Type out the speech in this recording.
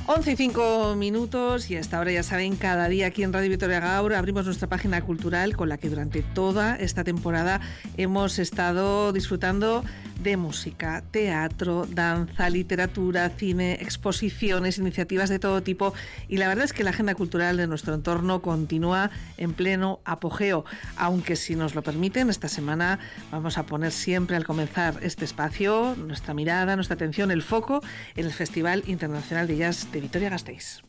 11:05 y hasta ahora, ya saben, cada día aquí en Radio Vitoria Gaur abrimos nuestra página cultural con la que durante toda esta temporada hemos estado disfrutando de música, teatro, danza, literatura, cine, exposiciones, iniciativas de todo tipo, y la verdad es que la agenda cultural de nuestro entorno continúa en pleno apogeo, aunque si nos lo permiten, esta semana vamos a poner siempre al comenzar este espacio nuestra mirada, nuestra atención, el foco en el Festival Internacional de Jazz de Vitoria-Gasteiz.